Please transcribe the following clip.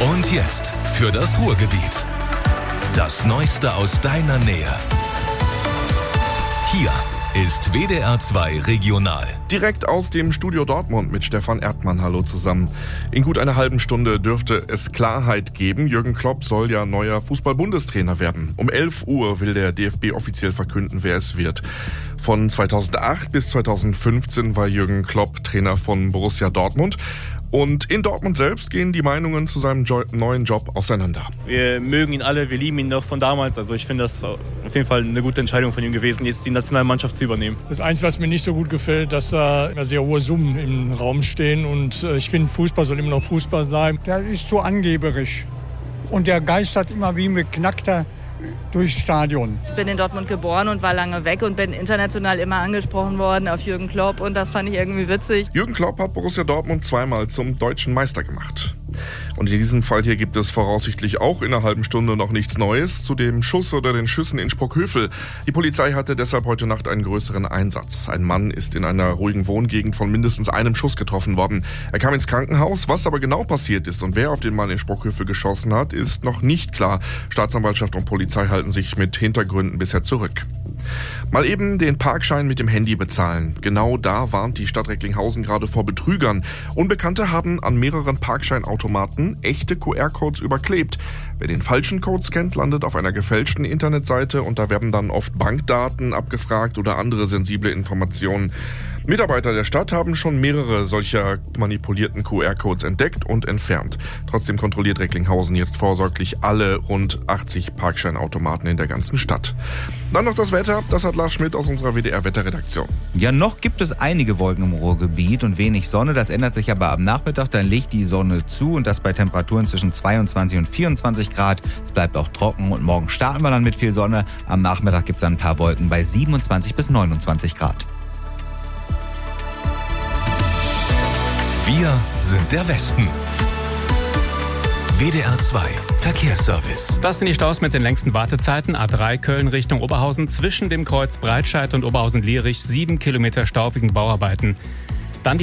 Und jetzt für das Ruhrgebiet. Das Neueste aus deiner Nähe. Hier ist WDR 2 Regional. Direkt aus dem Studio Dortmund mit Stefan Erdmann. Hallo zusammen. In gut einer halben Stunde dürfte es Klarheit geben. Jürgen Klopp soll ja neuer Fußball-Bundestrainer werden. Um 11 Uhr will der DFB offiziell verkünden, wer es wird. Von 2008 bis 2015 war Jürgen Klopp Trainer von Borussia Dortmund. Und in Dortmund selbst gehen die Meinungen zu seinem neuen Job auseinander. Wir mögen ihn alle, wir lieben ihn noch von damals. Also ich finde das auf jeden Fall eine gute Entscheidung von ihm gewesen, jetzt die Nationalmannschaft zu übernehmen. Das Einzige, was mir nicht so gut gefällt, dass da immer sehr hohe Summen im Raum stehen. Und ich finde, Fußball soll immer noch Fußball bleiben. Der ist so angeberisch. Und der geistert immer wie ein Beknackter durchs Stadion. Ich bin in Dortmund geboren und war lange weg und bin international immer angesprochen worden auf Jürgen Klopp und das fand ich irgendwie witzig. Jürgen Klopp hat Borussia Dortmund zweimal zum deutschen Meister gemacht. Und in diesem Fall hier gibt es voraussichtlich auch in einer halben Stunde noch nichts Neues zu dem Schuss oder den Schüssen in Sprockhövel. Die Polizei hatte deshalb heute Nacht einen größeren Einsatz. Ein Mann ist in einer ruhigen Wohngegend von mindestens einem Schuss getroffen worden. Er kam ins Krankenhaus. Was aber genau passiert ist und wer auf den Mann in Sprockhövel geschossen hat, ist noch nicht klar. Staatsanwaltschaft und Polizei halten sich mit Hintergründen bisher zurück. Mal eben den Parkschein mit dem Handy bezahlen. Genau da warnt die Stadt Recklinghausen gerade vor Betrügern. Unbekannte haben an mehreren Parkscheinautomaten echte QR-Codes überklebt. Wer den falschen Code scannt, landet auf einer gefälschten Internetseite und da werden dann oft Bankdaten abgefragt oder andere sensible Informationen. Mitarbeiter der Stadt haben schon mehrere solcher manipulierten QR-Codes entdeckt und entfernt. Trotzdem kontrolliert Recklinghausen jetzt vorsorglich alle rund 80 Parkscheinautomaten in der ganzen Stadt. Dann noch das Wetter, das hat Lars Schmidt aus unserer WDR-Wetterredaktion. Ja, noch gibt es einige Wolken im Ruhrgebiet und wenig Sonne. Das ändert sich aber am Nachmittag, dann legt die Sonne zu und das bei Temperaturen zwischen 22 und 24 Grad. Es bleibt auch trocken und morgen starten wir dann mit viel Sonne. Am Nachmittag gibt es dann ein paar Wolken bei 27 bis 29 Grad. Wir sind der Westen. WDR 2 Verkehrsservice. Das sind die Staus mit den längsten Wartezeiten. A3 Köln Richtung Oberhausen zwischen dem Kreuz Breitscheid und Oberhausen-Lierich 7 Kilometer Stau wegen Bauarbeiten.